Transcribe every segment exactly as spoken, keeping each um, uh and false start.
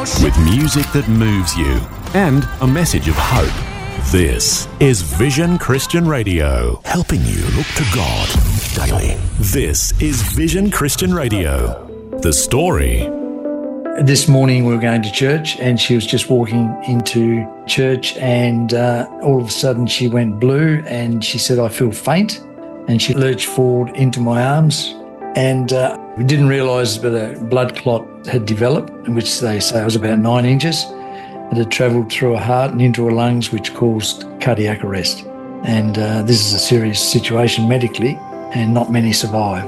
with music that moves you and a message of hope. This is Vision Christian Radio, helping you look to God daily. This is Vision Christian Radio. The story. This morning we were going to church and she was just walking into church and uh, all of a sudden she went blue and she said, "I feel faint." And she lurched forward into my arms and uh, we didn't realise that a blood clot had developed, in which they say it was about nine inches. It had travelled through her heart and into her lungs, which caused cardiac arrest. And uh, this is a serious situation medically, and not many survive.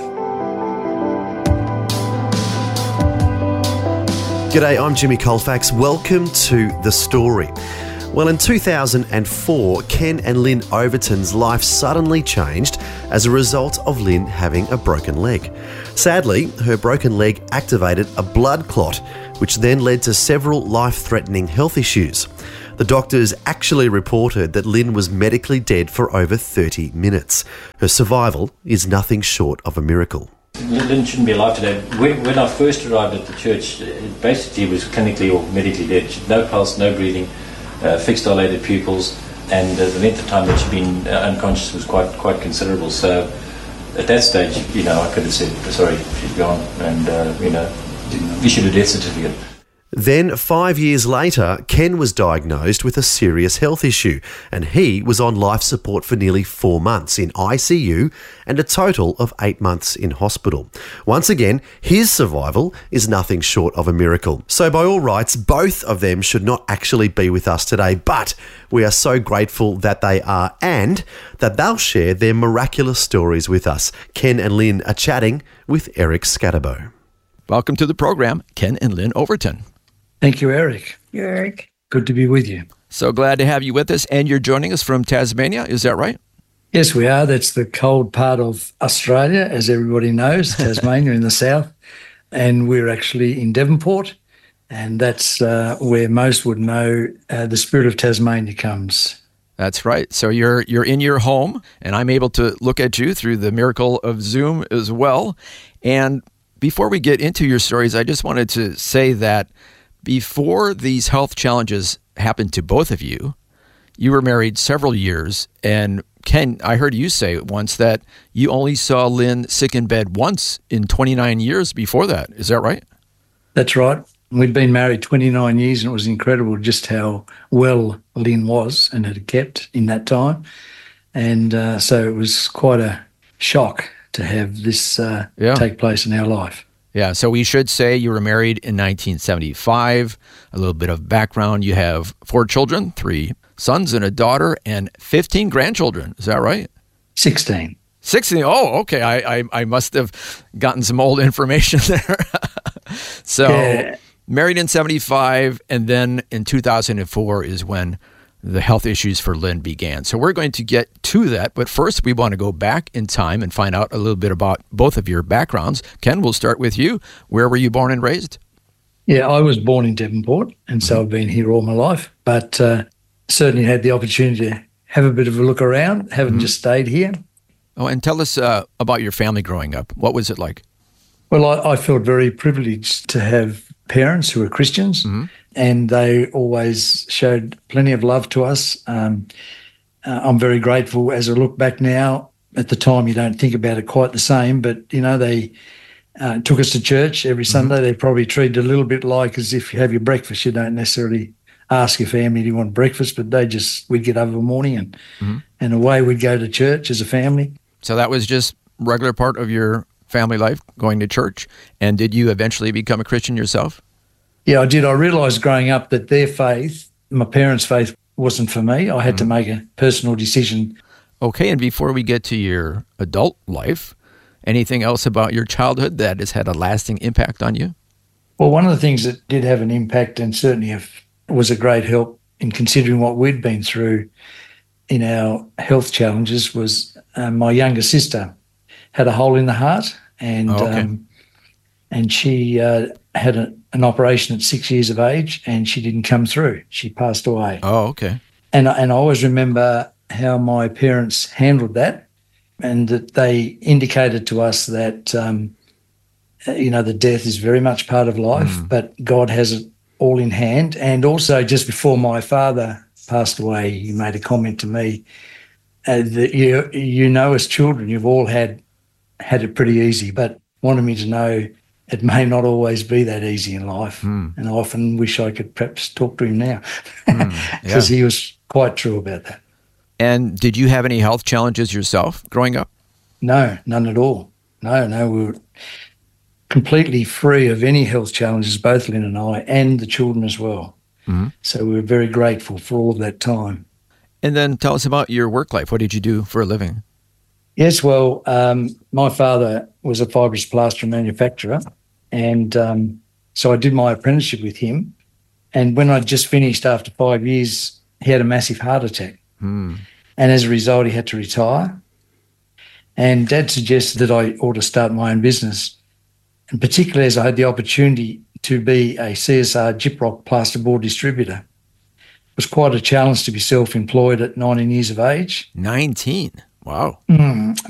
G'day, I'm Jimmy Colfax. Welcome to The Story. Well, in two thousand four, Ken and Lynn Overton's life suddenly changed as a result of Lynn having a broken leg. Sadly, her broken leg activated a blood clot, which then led to several life-threatening health issues. The doctors actually reported that Lynn was medically dead for over thirty minutes. Her survival is nothing short of a miracle. Lynn shouldn't be alive today. When, when I first arrived at the church, it basically was clinically or medically dead. She had no pulse, no breathing, uh, fixed dilated pupils, and uh, the length of time that she'd been uh, unconscious was quite quite considerable. So at that stage, you know, I could have said, "Sorry, she's gone," and uh, you know, issued a death certificate. Then, five years later, Ken was diagnosed with a serious health issue, and he was on life support for nearly four months in I C U and a total of eight months in hospital. Once again, his survival is nothing short of a miracle. So by all rights, both of them should not actually be with us today, but we are so grateful that they are and that they'll share their miraculous stories with us. Ken and Lynn are chatting with Eric Scatterbo. Welcome to the program, Ken and Lynn Overton. Thank you, Eric. You, Eric. Good to be with you. So glad to have you with us, and you're joining us from Tasmania, is that right? Yes, we are. That's the cold part of Australia, as everybody knows, Tasmania in the south. And we're actually in Devonport, and that's uh, where most would know uh, the spirit of Tasmania comes. That's right. So you're you're in your home, and I'm able to look at you through the miracle of Zoom as well. And before we get into your stories, I just wanted to say that before these health challenges happened to both of you, you were married several years. And Ken, I heard you say once that you only saw Lynn sick in bed once in twenty-nine years before that. Is that right? That's right. We'd been married twenty-nine years, and it was incredible just how well Lynn was and had kept in that time. And uh, so it was quite a shock to have this uh, yeah. take place in our life. Yeah, so we should say you were married in nineteen seventy-five. A little bit of background. You have four children, three sons and a daughter, and fifteen grandchildren. Is that right? sixteen. sixteen. Oh, okay. I, I, I must have gotten some old information there. So yeah. Married in seventy-five, and then in two thousand four is when the health issues for Lynn began. So we're going to get to that, but first we want to go back in time and find out a little bit about both of your backgrounds. Ken, we'll start with you. Where were you born and raised? Yeah, I was born in Devonport, and so I've been here all my life, but uh, certainly had the opportunity to have a bit of a look around, haven't mm-hmm. just stayed here. Oh, and tell us uh, about your family growing up. What was it like? Well, I, I felt very privileged to have parents who were Christians, mm-hmm. and they always showed plenty of love to us. Um, uh, I'm very grateful as I look back now. At the time, you don't think about it quite the same, but, you know, they uh, took us to church every mm-hmm. Sunday. They probably treated it a little bit like as if you have your breakfast. You don't necessarily ask your family, do you want breakfast? But they just, we'd get up in the morning and, mm-hmm. and away we'd go to church as a family. So that was just regular part of your family life, going to church. And did you eventually become a Christian yourself? Yeah, I did. I realised growing up that their faith, my parents' faith, wasn't for me. I had mm-hmm. to make a personal decision. Okay, and before we get to your adult life, anything else about your childhood that has had a lasting impact on you? Well, one of the things that did have an impact and certainly have, was a great help in considering what we'd been through in our health challenges was uh, my younger sister had a hole in the heart, and oh, okay. um, and she uh, had a, an operation at six years of age, and she didn't come through. She passed away. Oh, okay. And and I always remember how my parents handled that, and that they indicated to us that um, you know the death is very much part of life, mm. but God has a, all in hand. And also, just before my father passed away, he made a comment to me uh, that you, you know, as children, you've all had had it pretty easy, but wanted me to know it may not always be that easy in life. Mm. And I often wish I could perhaps talk to him now because mm, yeah. he was quite true about that. And did you have any health challenges yourself growing up? No, none at all. No, no, we were completely free of any health challenges, both Lynn and I, and the children as well. Mm-hmm. So we were very grateful for all of that time. And then tell us about your work life. What did you do for a living? Yes, well, um, my father was a fibrous plaster manufacturer, and um, so I did my apprenticeship with him. And when I just finished after five years, he had a massive heart attack. Mm. And as a result, he had to retire. And Dad suggested that I ought to start my own business, and particularly as I had the opportunity to be a C S R Gyprock plasterboard distributor. It was quite a challenge to be self-employed at nineteen years of age. nineteen? Wow. Mm.